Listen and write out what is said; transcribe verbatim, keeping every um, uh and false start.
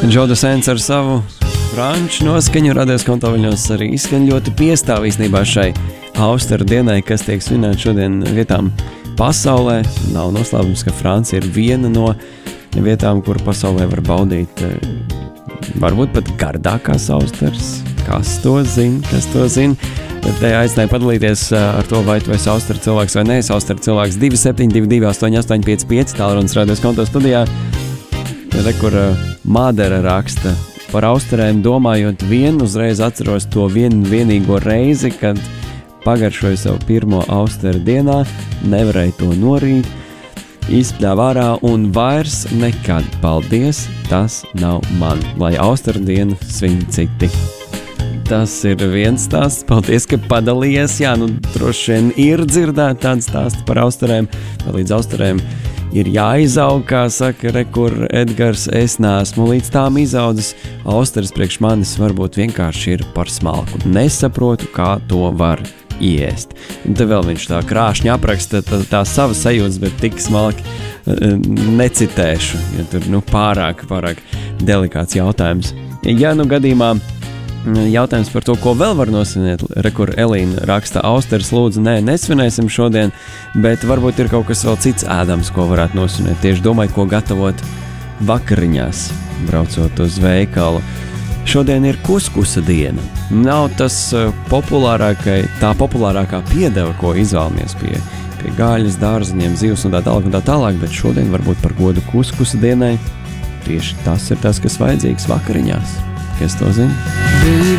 Joe Dasens ar savu franču noskaņu radies kontaviņos arī izskaņ ļoti piestāv īstenībā šai Austeru dienai, kas tiek svinēt šodien vietām pasaulē. Nav noslēpums, ka Francija ir viena no vietām, kur pasaulē var baudīt varbūt pat gardākās austeres. Kas to zina, kas to zina. Tad te aicināju padalīties ar to, vai tu esi austeru cilvēks vai ne. Es austeru cilvēks divi septiņi divi divi astoņi astoņi pieci pieci tālrunis radies konto studijā. Te, kur Mādera raksta par austerēm domājot vien, uzreiz atceros to vienu vienīgo reizi, kad pagaršoju savu pirmo austeru dienā, nevarēju to norīt, izpļāva ārā un vairs nekad. Paldies, tas nav man, lai austeru dienu svin citi. Tas ir viens stāsts, paldies, ka padalījies. Jā, nu droši vien ir dzirdēt tāds stāsts par austerēm, līdz austerēm ir jāizaug, kā saka rekur Edgars, es neesmu līdz tām izaudzis. Austeres priekš manis varbūt vienkārši ir par smalku. Nesaprotu, kā to var iest. Un te vēl viņš tā krāšņi apraksta tā, tā savas sajūtas, bet tik smalki necitēšu, jo tur nu pārāk, pārāk delikāts jautājums. Ja nu gadījumā jautājums par to, ko vēl var nosvinēt, rekur Elīna raksta austeres lūdzu, nē, nesvinēsim šodien, bet varbūt ir kaut kas vēl cits ēdams, ko varētu nosvinēt. Tieši domāju, ko gatavot vakariņās, braucot uz veikalu. Šodien ir kuskusa diena. Nav tas populārākai, tā populārākā piedeva, ko izvēlamies pie, pie gaļas, dārziņiem, zivs un tā tālāk un tā tālāk, bet šodien varbūt par godu kuskusa dienai tieši tas ir tas, kas vajadzīgs vakariņās. Kas to zina?